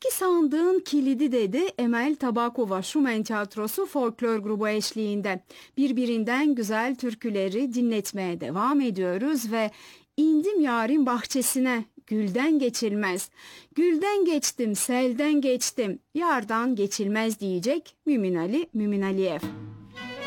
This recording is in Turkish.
Eski sandığın kilidi dedi Emel Tabakova Şumen Tiyatrosu folklor grubu eşliğinde. Birbirinden güzel türküleri dinletmeye devam ediyoruz ve indim yarın bahçesine, gülden geçilmez. Gülden geçtim, selden geçtim, yardan geçilmez diyecek Mümin Ali, Mümin Aliyev.